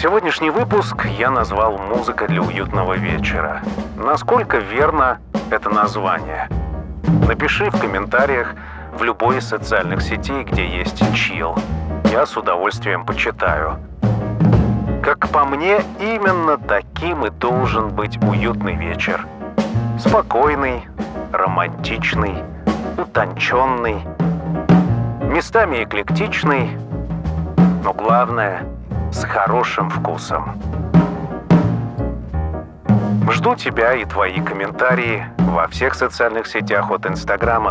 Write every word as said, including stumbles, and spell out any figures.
Сегодняшний выпуск я назвал «Музыка для уютного вечера». Насколько верно это название? Напиши в комментариях в любой из социальных сетей, где есть чил. Я с удовольствием почитаю. Как по мне, именно таким и должен быть уютный вечер. Спокойный, романтичный, утонченный, местами эклектичный, но главное — с хорошим вкусом. Жду тебя и твои комментарии во всех социальных сетях от Инстаграма